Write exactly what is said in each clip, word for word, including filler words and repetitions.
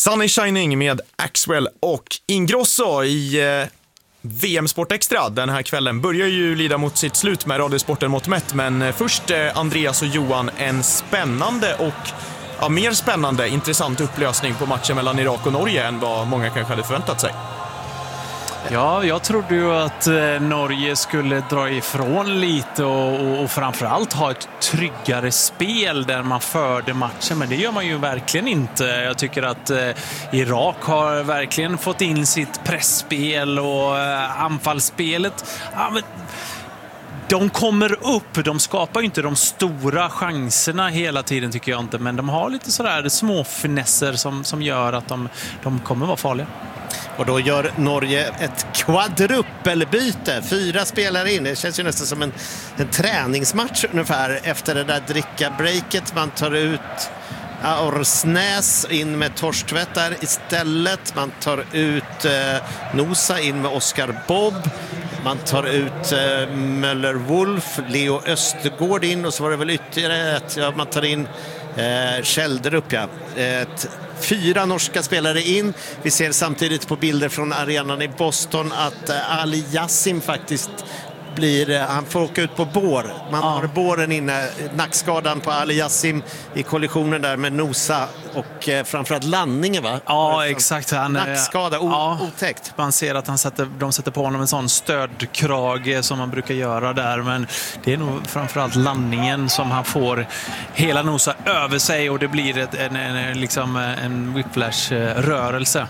Sunny Shining med Axwell och Ingrosso i eh, V M Sport Extra. Den här kvällen börjar ju lida mot sitt slut med Radiosporten mot Mätt. Men eh, först eh, Andreas och Johan, en spännande och ja, mer spännande, intressant upplösning på matchen mellan Irak och Norge än vad många kanske hade förväntat sig. Ja, jag trodde ju att eh, Norge skulle dra ifrån lite och, och, och framförallt ha ett tryggare spel där man förde matchen, men det gör man ju verkligen inte. Jag tycker att eh, Irak har verkligen fått in sitt pressspel och eh, anfallsspelet. Ja, men de kommer upp, de skapar ju inte de stora chanserna hela tiden tycker jag inte, men de har lite sådär små finesser som, som gör att de, de kommer vara farliga. Och då gör Norge ett kvadruppelbyte. Fyra spelare in. Det känns ju nästan som en, en träningsmatch ungefär efter det där dricka-breaket. Man tar ut Aursnäs in med Torstvedt där istället. Man tar ut eh, Nosa in med Oscar Bob. Man tar ut eh, Möller-Wolf, Leo Östergård in och så var det väl ytterligare ett. Ja, man tar in eh, Kjelderup, ja. Ett Fyra norska spelare in. Vi ser samtidigt på bilder från arenan i Boston att uh, Ali Yassim faktiskt blir, uh, han får åka ut på bår. Man ja. har båren inne, nackskadan på Ali Yassim i kollisionen där med Nosa och uh, framförallt landningen, va? Ja, exakt. Han, nackskada, o- ja, otäckt. Man ser att han sätter, de sätter på honom en sån stödkrage som man brukar göra där, men det är nog framförallt landningen som han får hela Nosa över sig och det blir ett, en, en, liksom en whiplash-rörelse.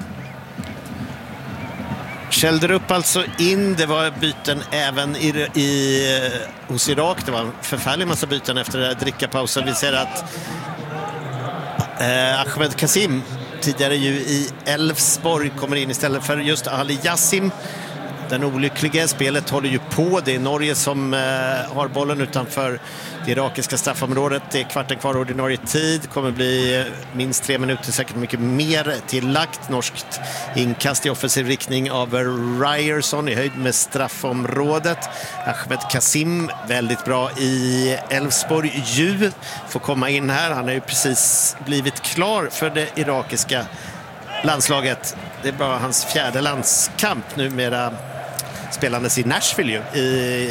Kjelderup alltså in, det var byten även i, i, hos Irak. Det var en förfärlig massa byten efter den här drickapausen. Vi ser att eh, Ahmed Kasim, tidigare ju i Elfsborg, kommer in istället för just Ali Yassim. Den olyckliga spelet håller ju på. Det är Norge som eh, har bollen utanför det irakiska straffområdet. Det är kvarten kvar ordinarie tid. Kommer bli eh, minst tre minuter, säkert mycket mer tillagt. Norskt inkast i offensiv riktning av Ryerson i höjd med straffområdet. Ahmed Kasim, väldigt bra i Elfsborg. Ju får komma in här. Han har ju precis blivit klar för det irakiska landslaget. Det är bara hans fjärde landskamp numera, spelandes i Nashville ju, i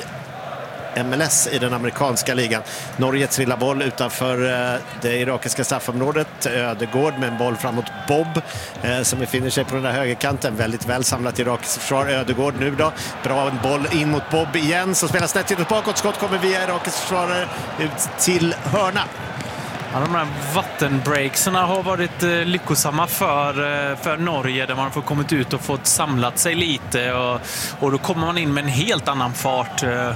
M L S i den amerikanska ligan. Norge trillar boll utanför det irakiska straffområdet. Ödegård med en boll framåt Bob eh, som befinner sig på den där högerkanten. Väldigt väl samlat irakiskt försvar. Ödegård nu då. Bra en boll in mot Bob igen som spelar snett ut bakåt. Skott kommer via irakiskt försvarare ut till hörna. Ja, de här vattenbreakserna har varit eh, lyckosamma för, eh, för Norge där man får kommit ut och fått samlat sig lite och, och då kommer man in med en helt annan fart eh,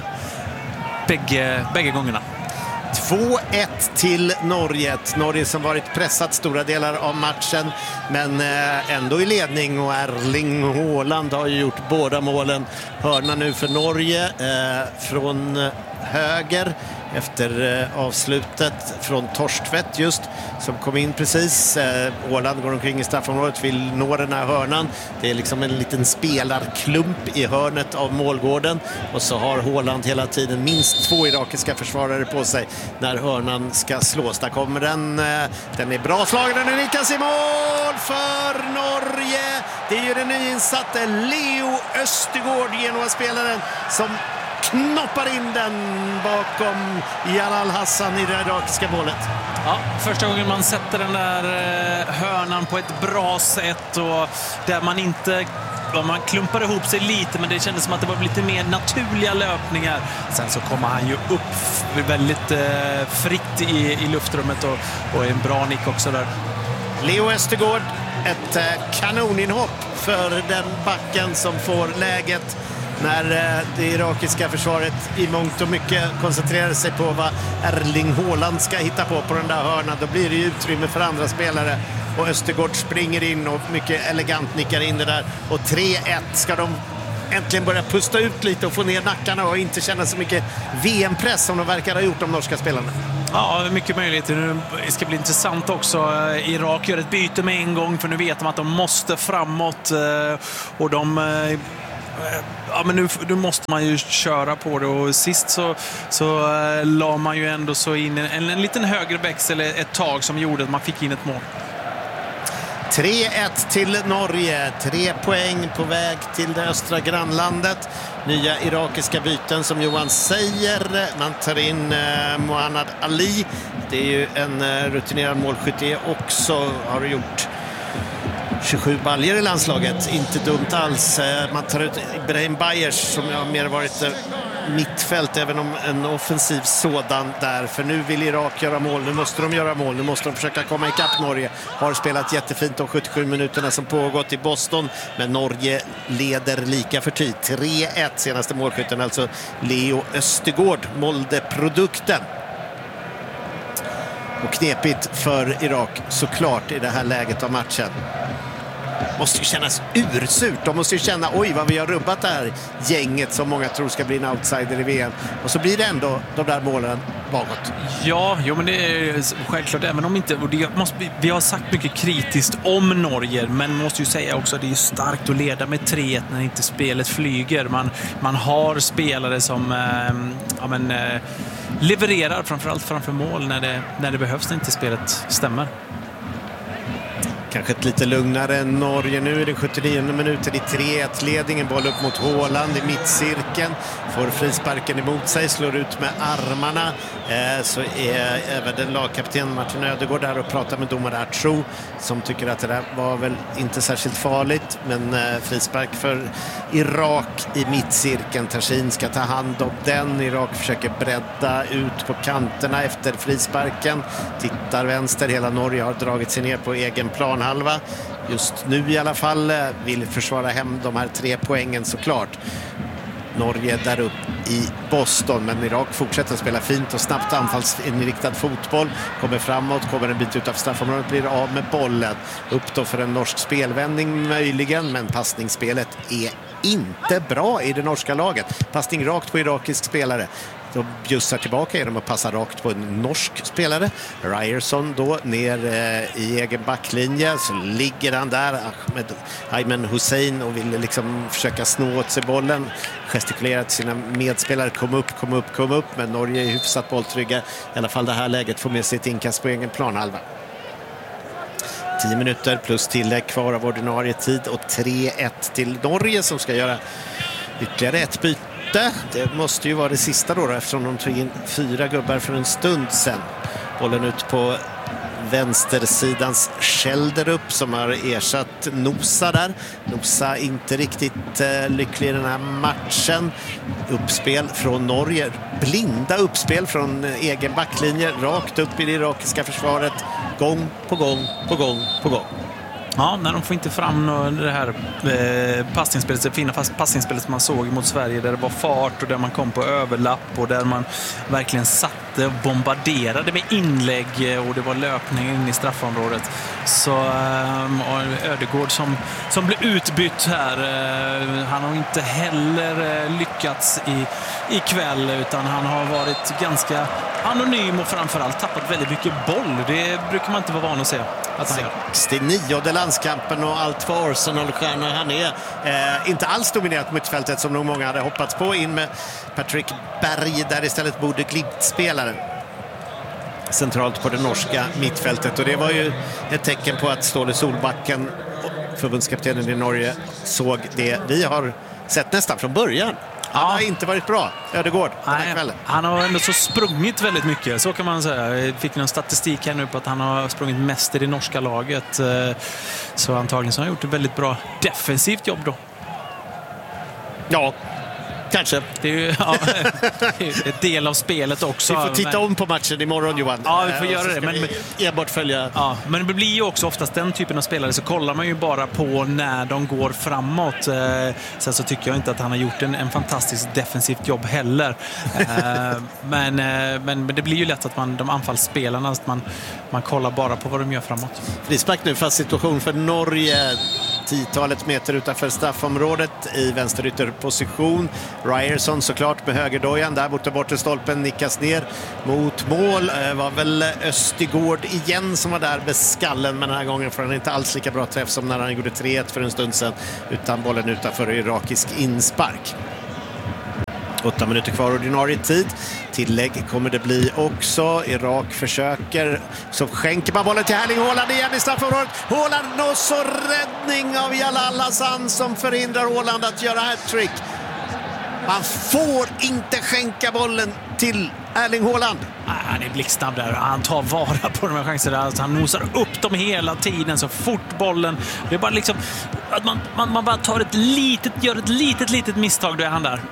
bägge, bägge gångerna. två ett till Norge. Norge som varit pressat stora delar av matchen men eh, ändå i ledning och Erling Haaland har ju gjort båda målen. Hörna nu för Norge eh, från höger efter eh, avslutet från Torstvedt just som kom in precis. Eh, Haaland går omkring i straffområdet, vill nå den här hörnan. Det är liksom en liten spelarklump i hörnet av målgården och så har Haaland hela tiden minst två irakiska försvarare på sig när hörnan ska slås. Där kommer den. Eh, den är bra slagen. Den unikas i mål för Norge. Det är ju den nyinsatte Leo Östergård, Genoa-spelaren, som knoppar in den bakom Jalal Hassan i det irakiska målet. Ja, första gången man sätter den där hörnan på ett bra sätt och där man inte, ja, man klumpar ihop sig lite men det kändes som att det var lite mer naturliga löpningar. Sen så kommer han ju upp väldigt eh, fritt i, i luftrummet och, och en bra nick också där. Leo Östergård, ett eh, kanoninhopp för den backen som får läget när det irakiska försvaret i mångt och mycket koncentrerar sig på vad Erling Haaland ska hitta på på den där hörnan. Då blir det ju utrymme för andra spelare och Östergård springer in och mycket elegant nickar in det där. Och tre ett ska de äntligen börja pusta ut lite och få ner nackarna och inte känna så mycket V M-press som de verkar ha gjort, de norska spelarna. Ja, mycket möjligt. Det ska bli intressant också. Irak gör ett byte med en gång för nu vet de att de måste framåt och de... Ja, men nu, nu måste man ju köra på det och sist så, så äh, la man ju ändå så in en, en, en liten högre växel ett tag som gjorde att man fick in ett mål. tre ett till Norge. Tre poäng på väg till det östra grannlandet. Nya irakiska byten som Johan säger. Man tar in eh, Mohammad Ali. Det är ju en eh, rutinerad målskytt också. Har gjort tjugosju baljer i landslaget. Inte dumt alls. Eh, man tar ut Ibrahim Bayers som har mer varit eh, mittfält, även om en offensiv sådan där. För nu vill Irak göra mål. Nu måste de göra mål. Nu måste de försöka komma ikapp Norge. Har spelat jättefint de sjuttiosju minuterna som pågått i Boston. Men Norge leder lika för tid. tre ett senaste målskytten, alltså Leo Östergård, Molde-produkten. Och knepigt för Irak såklart i det här läget av matchen. Måste ju kännas ursurt. De måste ju känna, oj vad vi har rubbat det här gänget som många tror ska bli en outsider i V M. Och så blir det ändå de där målen bakåt. Ja, jo, men det är självklart. Även om inte, och det måste, vi har sagt mycket kritiskt om Norge, men man måste ju säga också att det är starkt att leda med tre ett när inte spelet flyger. Man, man har spelare som eh, ja, men, eh, levererar framförallt framför mål när det, när det behövs, när inte spelet stämmer. Kanske ett lite lugnare Norge nu i den sjuttionionde minuten i tre ett-ledningen. Boll upp mot Håland i mittcirkeln. Får frisparken emot sig, slår ut med armarna. Eh, så är även den lagkapten Martin Ödegård där och pratar med domare Artro som tycker att det där var väl inte särskilt farligt. Men eh, frispark för Irak i mittcirkeln. Tashin ska ta hand om den. Irak försöker bredda ut på kanterna efter frisparken. Tittar vänster. Hela Norge har dragit sig ner på egen plan. Halva. Just nu i alla fall vill försvara hem de här tre poängen såklart. Norge där upp i Boston, men Irak fortsätter att spela fint och snabbt anfallsinriktad fotboll. Kommer framåt, kommer en bit utanför straffområdet, blir av med bollen. Upp då för en norsk spelvändning möjligen, men passningsspelet är inte bra i det norska laget. Passning rakt på irakisk spelare. De bjussar tillbaka genom att passa rakt på en norsk spelare. Ryerson då ner eh, i egen backlinje. Så ligger han där, Ahmed Ayman Hussein, och vill liksom försöka snå åt sig bollen. Gestikulerar till sina medspelare. Kom upp, kom upp, kom upp. Men Norge är hyfsat bolltrygga. I alla fall det här läget får med sig ett inkast på egen planhalva. tio minuter plus tillägg kvar av ordinarie tid och tre ett till Norge som ska göra ytterligare ett byte. Det måste ju vara det sista då, eftersom de tog in fyra gubbar för en stund sedan. Bollen ut på vänstersidans Schelderup som har ersatt Nosa där. Nosa inte riktigt eh, lycklig i den här matchen. Uppspel från Norge. Blinda uppspel från eh, egen backlinje. Rakt upp i det irakiska försvaret. Gång på gång på gång på gång. Ja, när de får inte fram det här eh, passningsspelet, det fina passningsspelet som man såg mot Sverige, där det var fart och där man kom på överlapp och där man verkligen satte och bombarderade med inlägg och det var löpning in i straffområdet. Så eh, Ödegård som, som blev utbytt här, eh, han har inte heller eh, lyckats i, i kväll, utan han har varit ganska anonym och framförallt tappat väldigt mycket boll. Det brukar man inte vara van att se att han gör. sextionionde landskampen och allt för Arsenal-stjärnor. Han är eh, inte alls dominerat mittfältet som nog många hade hoppats på. In med Patrick Berg där istället borde Glimt-spelaren centralt på det norska mittfältet. Och det var ju ett tecken på att Ståle Solbacken, förbundskaptenen i Norge, såg det vi har sett nästan från början. Han ja. har inte varit bra, Ödegård, den här kvällen. Han har ändå så sprungit väldigt mycket, så kan man säga. Jag fick någon statistik här nu på att han har sprungit mest i det norska laget. Så antagligen så har han gjort ett väldigt bra defensivt jobb då. Ja, kanske. Det är ju ja, ett del av spelet också. Vi får titta men... om på matchen imorgon, Johan. Ja, vi får äh, göra det. Men enbart följa. Ja, men det blir ju också oftast den typen av spelare, så kollar man ju bara på när de går framåt. Sen så tycker jag inte att han har gjort en, en fantastiskt defensivt jobb heller. men, men, men det blir ju lätt att man, de anfallsspelarna, att man, man kollar bara på vad de gör framåt. Frispark nu, fast situation för Norge. Tiotalet meter utanför straffområdet i vänsterytterposition. Ryerson såklart med högerdojan där borta bort i stolpen, nickas ner mot mål. Det var väl Östergård igen som var där med skallen, men den här gången får han inte alls lika bra träff som när han gjorde tre ett för en stund sedan, utan bollen utanför irakisk inspark. Åtta minuter kvar ordinarie tid. Tillägg kommer det bli också. Irak försöker. Så skänker man bollen till Erling Haaland igen i straffområdet. Haaland och så räddning av Jalal Hassan som förhindrar Haaland att göra hattrick. Man får inte skänka bollen till Erling Haaland. Han är blixtsnabb där. Han tar vara på de här chanserna. Alltså, han nosar upp dem hela tiden så fort bollen. Det är bara liksom att man, man, man bara tar ett litet, gör ett litet, litet misstag, då är han där.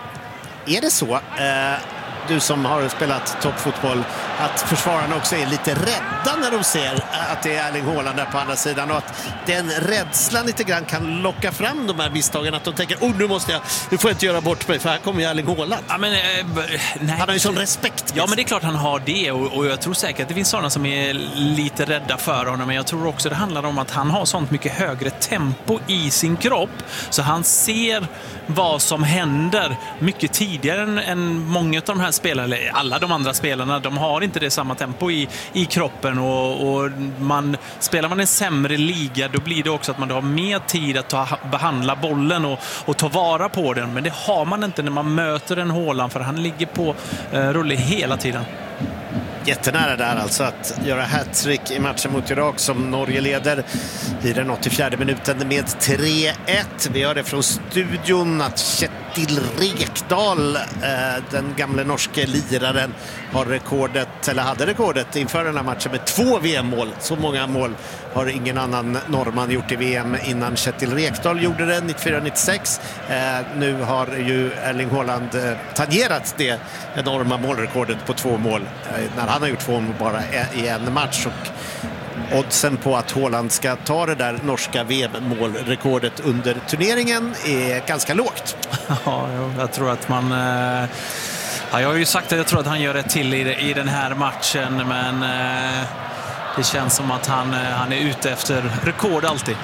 Är det så, eh, du som har spelat toppfotboll, att försvararna också är lite rädda när de ser att det är Erling Haaland där på andra sidan, och att den rädslan lite grann kan locka fram de här misstagen, att de tänker, oh nu måste jag, nu får jag inte göra bort mig för här kommer ju Erling Haaland. Ja, men, eh, nej. Han har ju sån respekt. Ja, men det är klart han har det, och, och jag tror säkert att det finns sådana som är lite rädda för honom, men jag tror också det handlar om att han har sånt mycket högre tempo i sin kropp, så han ser vad som händer mycket tidigare än, än många av de här spelarna, eller alla de andra spelarna. De har inte det samma tempo i, i kroppen, och, och man, spelar man en sämre liga, då blir det också att man har mer tid att ta, behandla bollen och, och ta vara på den, men det har man inte när man möter en Haaland, för han ligger på eh, rulle hela tiden. Jättenära där alltså att göra hattrick i matchen mot Irak, som Norge leder i den åttiofjärde minuten med tre ett. Vi hör det från studion att Kjetil Rekdal, eh, den gamla norske liraren, har rekordet, eller hade rekordet inför den här matchen med två V M-mål. Så många mål har ingen annan norrman gjort i V M innan Kjetil Rekdal gjorde det nittiofyra nittiosex. Eh, nu har ju Erling Haaland eh, tangerat det enorma målrekordet på två mål eh, när han har gjort två mål bara i en match, och oddsen på att Haaland ska ta det där norska V M-målrekordet under turneringen är ganska lågt. Ja, jag tror att man... Eh... Ja, jag har ju sagt att jag tror att han gör rätt till i, i den här matchen, men eh, det känns som att han, eh, han är ute efter rekord alltid.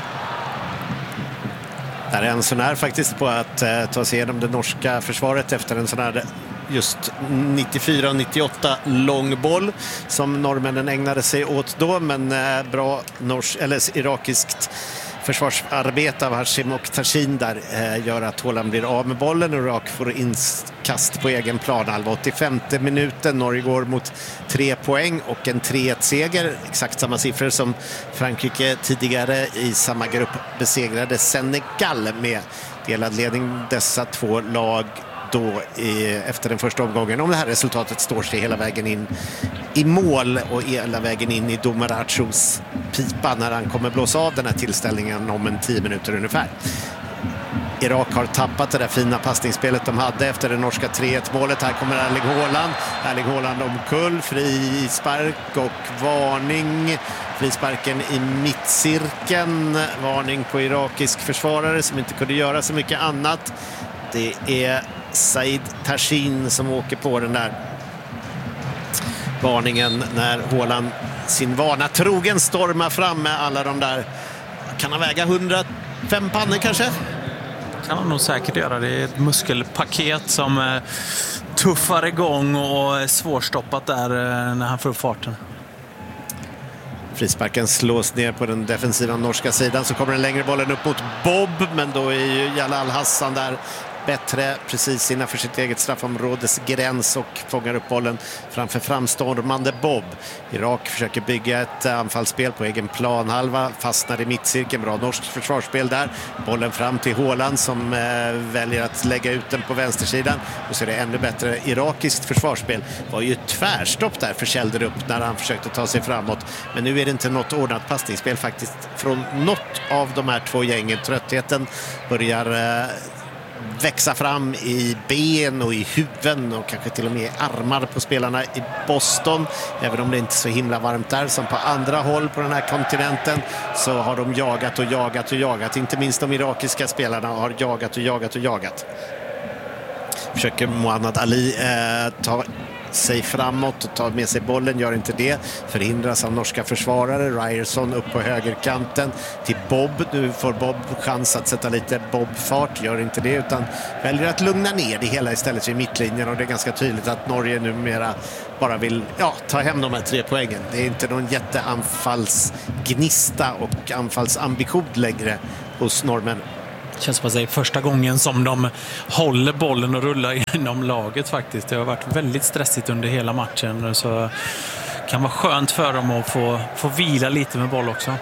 Där är en sån här faktiskt på att eh, ta sig igenom det norska försvaret efter en sån här just nittiofyra nittioåtta långboll som norrmännen ägnade sig åt då, men eh, bra norsk, eller irakiskt försvarsarbete av Hashim och Tashin där eh, gör att Haaland blir av med bollen, och Irak får inkast på egen plan. åttiofemte minuten, Norge går mot tre poäng och en tre ett-seger. Exakt samma siffror som Frankrike tidigare i samma grupp besegrade Senegal med. Delad ledning dessa två lag då i, efter den första omgången, om det här resultatet står sig hela vägen in i mål och hela vägen in i Domarachos pipa när han kommer blåsa av den här tillställningen om en tio minuter ungefär. Irak har tappat det där fina passningsspelet de hade efter det norska tre ett-målet. Här kommer Erling Haaland. Erling Haaland omkull, frispark och varning. Frisparken i mittcirkeln. Varning på irakisk försvarare som inte kunde göra så mycket annat. Det är Said Tashin som åker på den där varningen när Haaland sin vana trogen stormar fram med alla de där, kan han väga hundrafem pannor kanske? Kan han nog säkert göra. Det är ett muskelpaket som eh, tuffar igång och är svårstoppat där eh, när han får upp farten. Frisparken slås ner på den defensiva norska sidan, så kommer den längre bollen upp mot Bob, men då är ju Jalal Hassan där bättre precis innanför sitt eget straffområdes gräns och fångar upp bollen framför framstormande Bob. Irak försöker bygga ett anfallsspel på egen planhalva, fastnar i mittcirkeln, bra norskt försvarsspel där. Bollen fram till Haaland som eh, väljer att lägga ut den på vänstersidan, och så är det ännu bättre irakiskt försvarsspel. Det var ju tvärstopp där för Kjelder upp när han försökte ta sig framåt, men nu är det inte något ordnat passningsspel faktiskt från något av de här två gängen. Tröttheten börjar eh, växa fram i ben och i huvuden och kanske till och med i armar på spelarna i Boston. Även om det inte är så himla varmt där som på andra håll på den här kontinenten, så har de jagat och jagat och jagat. Inte minst de irakiska spelarna har jagat och jagat och jagat. Försöker Muhammad Ali eh, ta sig framåt och tar med sig bollen, gör inte det, förhindras av norska försvarare. Ryerson upp på högerkanten till Bob. Nu får Bob chans att sätta lite Bob-fart, gör inte det utan väljer att lugna ner det hela istället i mittlinjen, och det är ganska tydligt att Norge numera bara vill ja, ta hem de här tre poängen. Det är inte någon jätteanfallsgnista och anfallsambition längre hos norrmän. känns som att det är första gången som de håller bollen och rullar inom laget faktiskt. Det har varit väldigt stressigt under hela matchen, så det kan vara skönt för dem att få, få vila lite med boll också.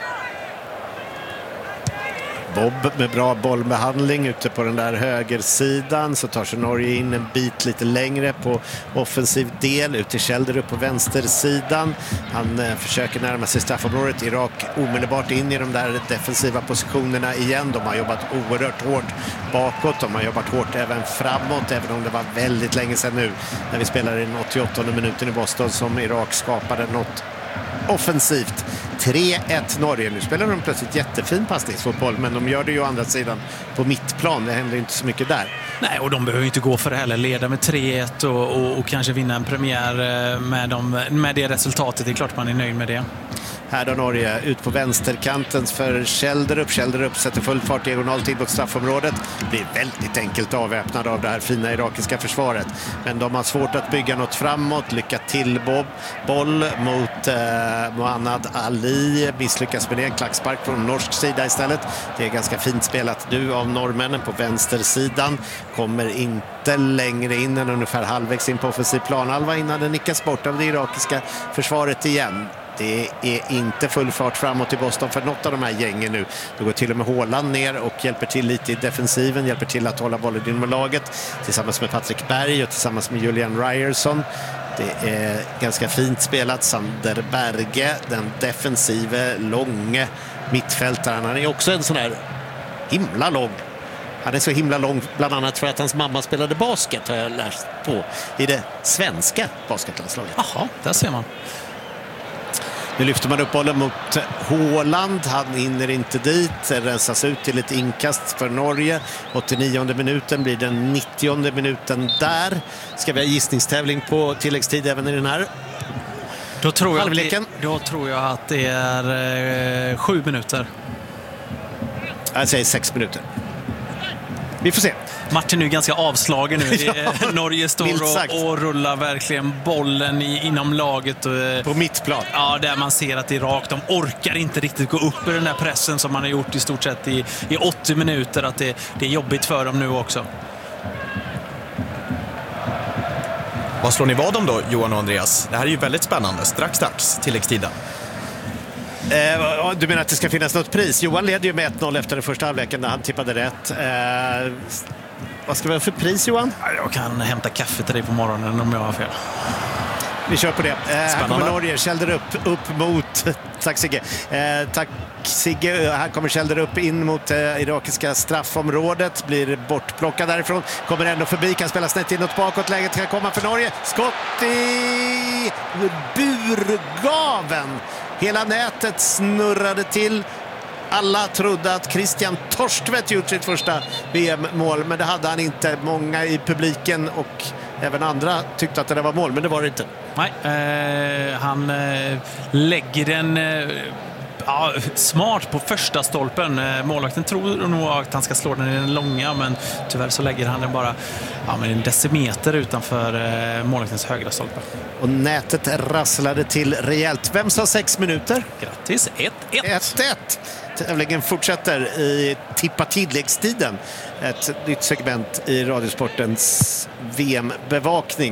Bob med bra bollbehandling ute på den där högersidan, så tar sig Norge in en bit lite längre på offensiv del ut till Kjelderup på vänstersidan. Han eh, försöker närma sig straffområdet. Irak omedelbart in i de där defensiva positionerna igen. De har jobbat oerhört hårt bakåt, de har jobbat hårt även framåt, även om det var väldigt länge sedan nu när vi spelade i den åttioåttonde minuten i Boston som Irak skapade något offensivt. tre ett Norge. Nu spelar de plötsligt jättefin passningsfotboll, men de gör det ju å andra sidan på mittplan. Det händer inte så mycket där. Nej, och de behöver inte gå för det heller. Leda med tre ett och, och, och kanske vinna en premiär med, dem, med det resultatet. Det är klart man är nöjd med det. Här då Norge ut på vänsterkanten för Kjelderup. Kjelderup sätter full fart diagonalt in mot straffområdet. Blir väldigt enkelt avväpnad av det här fina irakiska försvaret. Men de har svårt att bygga något framåt. Lycka till Bob. Boll mot eh, Mohammad Ali. Misslyckas med det. En klackspark från norsk sida istället. Det är ganska fint spelat nu av norrmännen på vänstersidan. Kommer inte längre in än ungefär halvvägs in på offensiv planhalva innan den nickas bort av det irakiska försvaret igen. Det är inte full fart framåt i Boston för något av de här gängen nu. Då går till och med Haaland ner och hjälper till lite i defensiven. Hjälper till att hålla bollen inom laget tillsammans med Patrik Berg och tillsammans med Julian Ryerson. Det är ganska fint spelat. Sander Berge, den defensive, långe mittfältaren. Han är också en sån här himla lång. Han är så himla lång bland annat för att hans mamma spelade basket, har jag lärt på, i det svenska basketlandslaget. Jaha, där ser man. Nu lyfter man upp bollen mot Haaland. Han hinner inte dit. Rensas ut till ett inkast för Norge. åttionionde minuten blir den nittionde minuten där. Ska vi ha gissningstävling på tilläggstid även i den här då tror jag halvleken? Att det, då tror jag att det är eh, sju minuter. Jag säger sex minuter. Vi får se. Matchen är ju ganska avslagen nu. Ja, Norge står och, och rullar verkligen bollen i, inom laget. Och, på mittplan. Ja, där man ser att Irak, de orkar inte riktigt gå upp i den där pressen som man har gjort i stort sett i, i åttio minuter. Att det, det är jobbigt för dem nu också. Vad slår ni vad om då, Johan och Andreas? Det här är ju väldigt spännande. Strax dags, tilläggstiden. Eh, du menar att det ska finnas något pris? Johan leder ju med ett noll efter den första halvleken när han tippade rätt. Eh, vad ska vi ha för pris, Johan? Jag kan hämta kaffe till dig på morgonen om jag har fel. Vi kör på det. Eh, här kommer Norge, Kjelderup upp mot... Tack Sigge. Eh, tack Sigge. Här kommer Kjelderup in mot eh, irakiska straffområdet. Blir bortplockad därifrån. Kommer ändå förbi, kan spela snett inåt bakåt. Läget kan komma för Norge. Skott i burgaven. Hela nätet snurrade till. Alla trodde att Christian Torstvedt gjort sitt första V M-mål, men det hade han inte. Många i publiken och även andra tyckte att det var mål, men det var det inte. Nej, eh, han eh, lägger den eh, ja, smart på första stolpen. Eh, målvakten tror nog att han ska slå den i den långa, men tyvärr så lägger han den bara ja, men en decimeter utanför eh, målvaktens högra stolpe. Och nätet rasslade till rejält. Vem sa sex minuter? Grattis, ett ett. ett ett. Tävlingen fortsätter i tippa tilläggstiden. Ett nytt segment i Radiosportens V M-bevakning.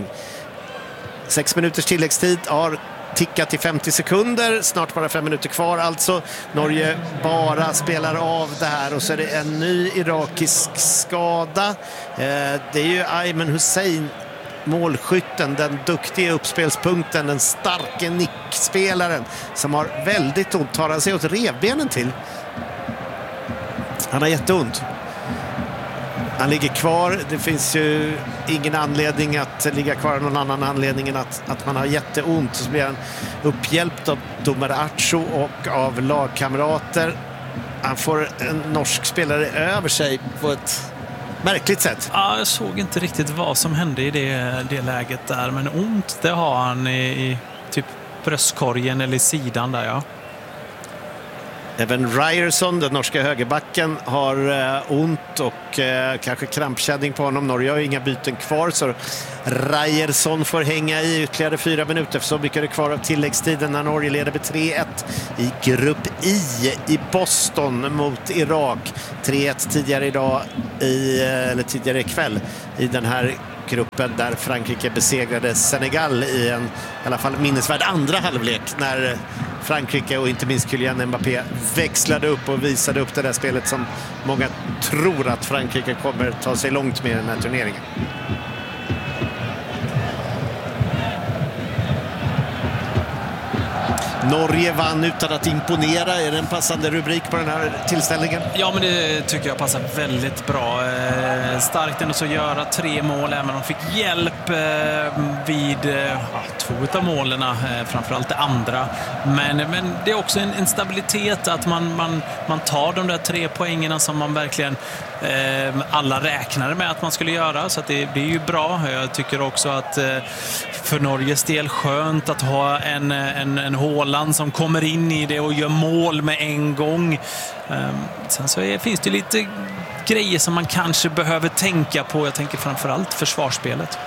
Sex minuters tilläggstid har tickat i femtio sekunder. Snart bara fem minuter kvar alltså. Norge bara spelar av det här och så är det en ny irakisk skada. Det är ju Ayman Hussein, målskytten, den duktiga uppspelspunkten, den starka nickspelaren som har väldigt ont. Tar han sig åt revbenen till. Han har jätteont. Han ligger kvar. Det finns ju ingen anledning att ligga kvar, någon annan anledning än att, att man har jätteont. Så blir han upphjälpt av domare Acho och av lagkamrater. Han får en norsk spelare över sig på ett märkligt sätt. Ja, jag såg inte riktigt vad som hände i det, det läget där, men ont det har han i, i typ bröstkorgen eller i sidan där, ja. Även Ryerson, den norska högerbacken, har eh, ont och eh, kanske krampkänning på honom. Norge har inga byten kvar, så Ryerson får hänga i ytterligare fyra minuter, för så mycket är det kvar av tilläggstiden när Norge leder med tre ett i grupp I i Boston mot Irak. tre ett tidigare idag, i, eller tidigare ikväll i den här gruppen där Frankrike besegrade Senegal i en i alla fall minnesvärd andra halvlek när Frankrike och inte minst Kylian Mbappé växlade upp och visade upp det där spelet som många tror att Frankrike kommer ta sig långt med i den här turneringen. Norge vann utan att imponera. Är det en passande rubrik på den här tillställningen? Ja, men det tycker jag passar väldigt bra. Eh, starkt ändå så göra tre mål, även om de fick hjälp eh, vid eh, två av målen, eh, framförallt det andra. Men, men det är också en, en stabilitet att man, man, man tar de där tre poängerna som man verkligen eh, alla räknade med att man skulle göra. Så att det, det är ju bra. Jag tycker också att eh, för Norges del skönt att ha en, en, en Haaland som kommer in i det och gör mål med en gång. Um, sen så är, finns det lite grejer som man kanske behöver tänka på. Jag tänker framförallt försvarsspelet.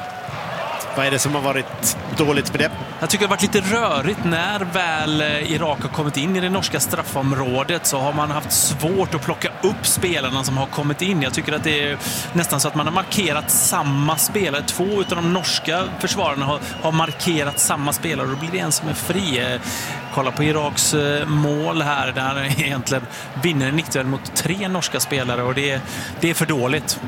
Vad är det som har varit dåligt med det? Jag tycker det har varit lite rörigt när väl Irak har kommit in i det norska straffområdet, så har man haft svårt att plocka upp spelarna som har kommit in. Jag tycker att det är nästan så att man har markerat samma spelare. Två utav de norska försvararna har, har markerat samma spelare och då blir det en som är fri. Kolla på Iraks mål här där egentligen vinner nittio mot tre norska spelare och det, det är för dåligt.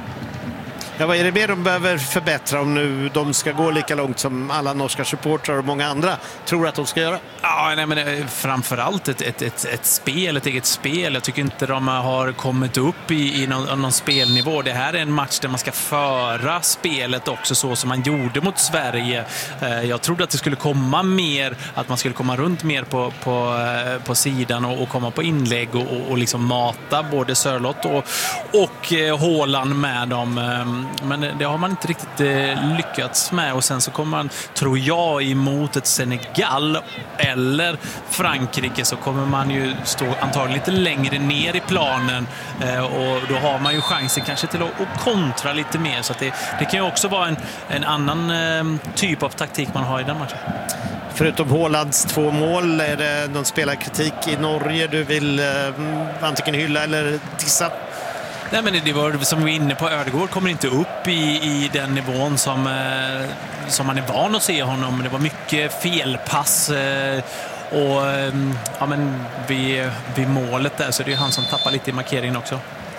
Ja, vad är det mer de behöver förbättra om nu de ska gå lika långt som alla norska supportrar och många andra tror att de ska göra? Ja, nej, men det är framförallt ett, ett, ett, ett spel, ett eget spel. Jag tycker inte de har kommit upp i, i någon, någon spelnivå. Det här är en match där man ska föra spelet också så som man gjorde mot Sverige. Jag trodde att det skulle komma mer, att man skulle komma runt mer på, på, på sidan och, och komma på inlägg och, och, och liksom mata både Sörlott och, och Haaland med dem. Men det har man inte riktigt lyckats med. Och sen så kommer man, tror jag, emot ett Senegal eller Frankrike, så kommer man ju stå antagligen lite längre ner i planen och då har man ju chansen kanske till att, att kontra lite mer. Så att det, det kan ju också vara en, en annan typ av taktik man har i den matchen. Förutom Haalands två mål, är det någon spelarkritik i Norge du vill eh, antingen hylla eller dissa? Nej, men det var som vi var inne på, Ödegård kommer inte upp i, i den nivån som, eh, som man är van att se honom. Det var mycket felpass eh, och eh, ja, men vid, vid målet där så det är han som tappar lite i markeringen också.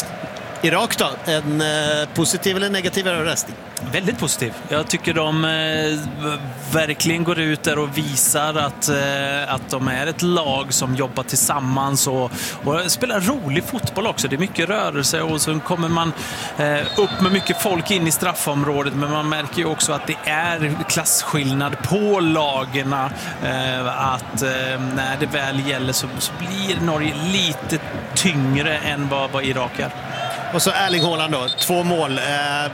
Irak då, en eh, positiv eller negativ överraskning? Väldigt positiv. Jag tycker de eh, verkligen går ut där och visar att, eh, att de är ett lag som jobbar tillsammans och, och spelar rolig fotboll också. Det är mycket rörelse och så kommer man eh, upp med mycket folk in i straffområdet, men man märker ju också att det är klasskillnad på lagerna. Eh, att eh, när det väl gäller så, så blir Norge lite tyngre än vad, vad Irak är. Och så Erling Haaland då, två mål. Eh,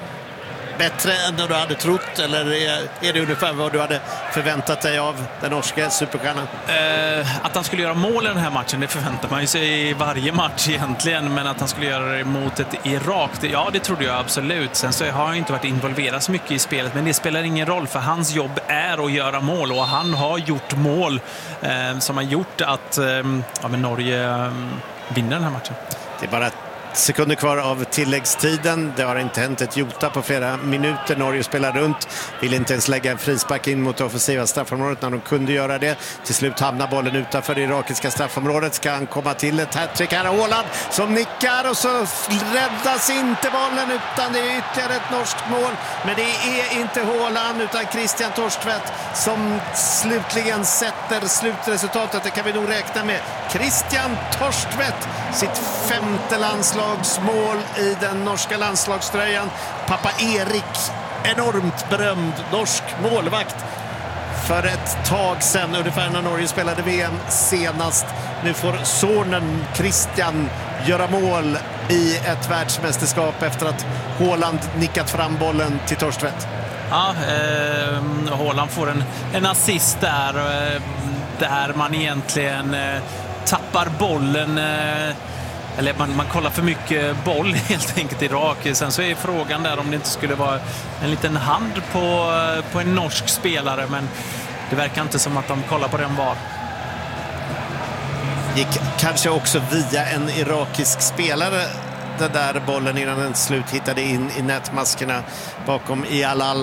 bättre än du hade trott, eller är, är det ungefär vad du hade förväntat dig av den norska superstjärnan? Eh, att han skulle göra mål i den här matchen, det förväntar man ju sig i varje match egentligen, men att han skulle göra det mot ett Irak, det, ja det trodde jag absolut. Sen så har han inte varit involverad så mycket i spelet, men det spelar ingen roll för hans jobb är att göra mål och han har gjort mål eh, som har gjort att eh, ja, men Norge eh, vinner den här matchen. Det är bara sekunder kvar av tilläggstiden. Det har inte hänt ett jota på flera minuter. Norge spelar runt. Vill inte ens lägga en frispark in mot det offensiva straffområdet när de kunde göra det. Till slut hamnar bollen utanför det irakiska straffområdet. Ska han komma till ett hattrick här. Haaland som nickar och så räddas inte bollen utan det är ytterligare ett norskt mål. Men det är inte Haaland utan Christian Torstvedt som slutligen sätter slutresultatet. Det kan vi nog räkna med. Christian Torstvedt, sitt femte landslag mål i den norska landslagströjan. Pappa Erik, enormt berömd norsk målvakt för ett tag sedan, ungefär när Norge spelade V M senast. Nu får sonen Christian göra mål i ett världsmästerskap efter att Haaland nickat fram bollen till Torstvedt. Ja, eh, Haaland får en, en assist där, eh, där man egentligen eh, tappar bollen, eh, eller man, man kollar för mycket boll helt enkelt i Irak. Sen så är frågan där om det inte skulle vara en liten hand på, på en norsk spelare, men det verkar inte som att de kollar på den var. Gick kanske också via en irakisk spelare den där bollen innan den slut hittade in i nätmaskerna bakom Iyal Al